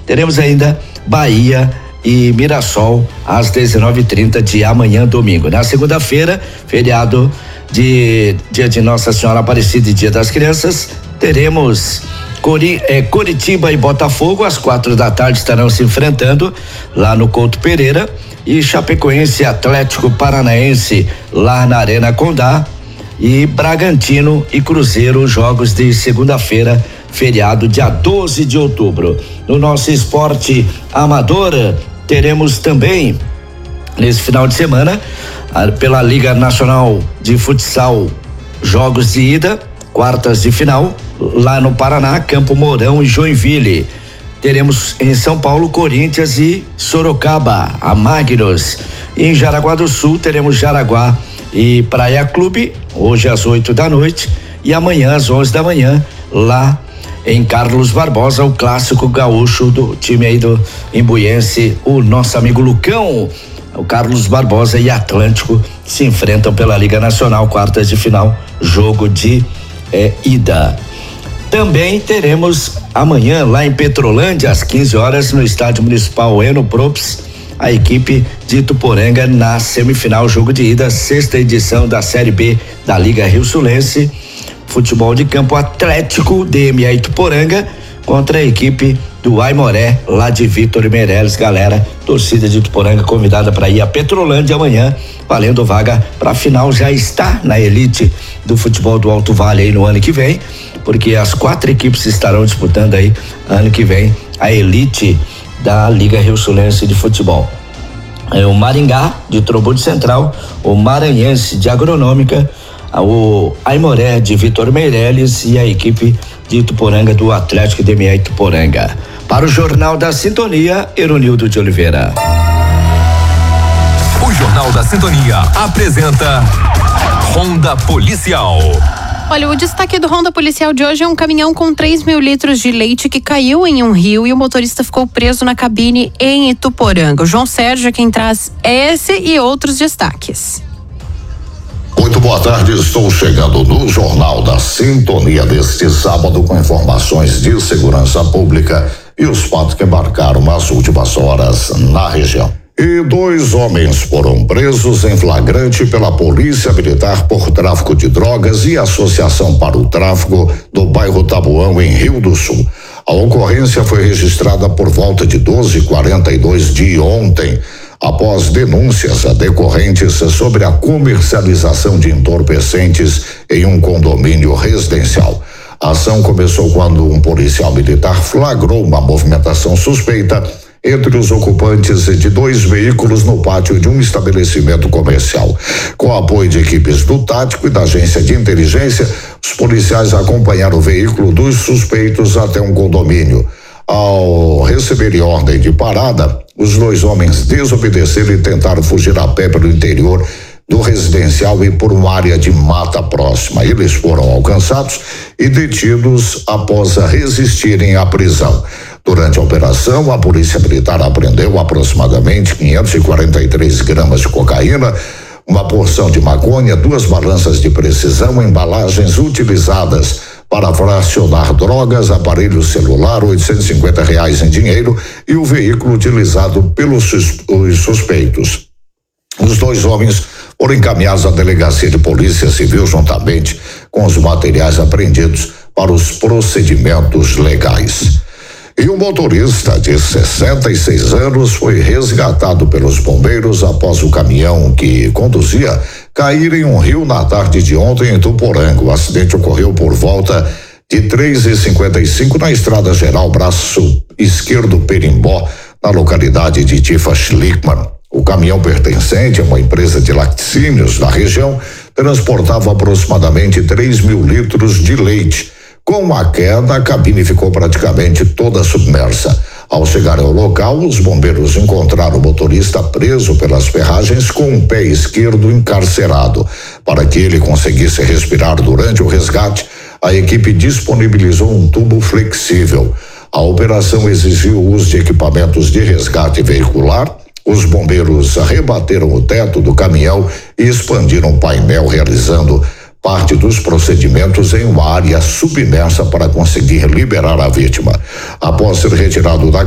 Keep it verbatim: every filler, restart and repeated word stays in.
teremos ainda Bahia e Mirassol às dezenove e trinta de amanhã, domingo. Na segunda-feira, feriado de dia de Nossa Senhora Aparecida e Dia das Crianças, teremos Cori, eh, Coritiba e Botafogo às quatro da tarde estarão se enfrentando lá no Couto Pereira, e Chapecoense e Atlético Paranaense lá na Arena Condá, e Bragantino e Cruzeiro, jogos de segunda-feira, feriado dia doze de outubro. No nosso esporte amador, teremos também nesse final de semana pela Liga Nacional de Futsal, jogos de ida, quartas de final lá no Paraná, Campo Mourão e Joinville. Teremos em São Paulo Corinthians e Sorocaba, a Magnus. E em Jaraguá do Sul teremos Jaraguá e Praia Clube, hoje às oito da noite, e amanhã às onze da manhã, lá em Carlos Barbosa, o clássico gaúcho do time aí do Imbuiense, o nosso amigo Lucão. O Carlos Barbosa e Atlântico se enfrentam pela Liga Nacional, quartas de final, jogo de eh, ida. Também teremos amanhã lá em Petrolândia, às quinze horas, no Estádio Municipal Eno Props, a equipe de Ituporanga na semifinal, jogo de ida, sexta edição da Série B da Liga Rio Sulense, futebol de campo, Atlético D M A Ituporanga contra a equipe do Aimoré, lá de Vitor Meirelles. Galera, torcida de Ituporanga convidada para ir a Petrolândia amanhã, valendo vaga para a final, já está na elite do futebol do Alto Vale aí no ano que vem, porque as quatro equipes estarão disputando aí ano que vem a elite da Liga Rio Sulense de futebol. É o Maringá de Trombudo Central, o Maranhense de Agronômica, o Aimoré de Vitor Meirelles e a equipe de Ituporanga do Atlético D M A Ituporanga. Para o Jornal da Sintonia, Eronildo de Oliveira. O Jornal da Sintonia apresenta Ronda Policial. Olha, o destaque do Ronda Policial de hoje é um caminhão com três mil litros de leite que caiu em um rio e o motorista ficou preso na cabine em Ituporanga. O João Sérgio é quem traz esse e outros destaques. Muito boa tarde, estou chegando no Jornal da Sintonia deste sábado com informações de segurança pública e os fatos que marcaram as últimas horas na região. E dois homens foram presos em flagrante pela Polícia Militar por tráfico de drogas e associação para o tráfico do bairro Tabuão, em Rio do Sul. A ocorrência foi registrada por volta de doze e quarenta e dois de ontem, após denúncias decorrentes sobre a comercialização de entorpecentes em um condomínio residencial. A ação começou quando um policial militar flagrou uma movimentação suspeita entre os ocupantes de dois veículos no pátio de um estabelecimento comercial. Com o apoio de equipes do Tático e da Agência de Inteligência, os policiais acompanharam o veículo dos suspeitos até um condomínio. Ao receberem ordem de parada, os dois homens desobedeceram e tentaram fugir a pé pelo interior do residencial e por uma área de mata próxima. Eles foram alcançados e detidos após resistirem à prisão. Durante a operação, a Polícia Militar apreendeu aproximadamente quinhentos e quarenta e três gramas de cocaína, uma porção de maconha, duas balanças de precisão, embalagens utilizadas para fracionar drogas, aparelho celular, oitocentos e cinquenta reais em dinheiro e o veículo utilizado pelos suspeitos. Os dois homens foram encaminhados à Delegacia de Polícia Civil juntamente com os materiais apreendidos para os procedimentos legais. E o motorista de sessenta e seis anos foi resgatado pelos bombeiros após o caminhão que conduzia cair em um rio na tarde de ontem em Ituporanga. O acidente ocorreu por volta de três e cinquenta e cinco na Estrada Geral, braço esquerdo Perimbó, na localidade de Tifa Schlickman. O caminhão, pertencente a uma empresa de laticínios da região, transportava aproximadamente três mil litros de leite. Com a queda, a cabine ficou praticamente toda submersa. Ao chegar ao local, os bombeiros encontraram o motorista preso pelas ferragens com o pé esquerdo encarcerado. Para que ele conseguisse respirar durante o resgate, a equipe disponibilizou um tubo flexível. A operação exigiu o uso de equipamentos de resgate veicular. Os bombeiros rebateram o teto do caminhão e expandiram o painel, realizando parte dos procedimentos em uma área submersa para conseguir liberar a vítima. Após ser retirado da